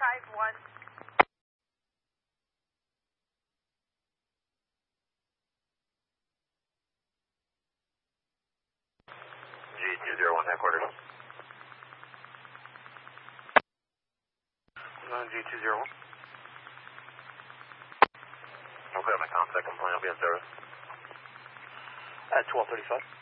5-1. G201 headquarters. G201. Okay, my contact complaint. I'll be in service. At 12:35.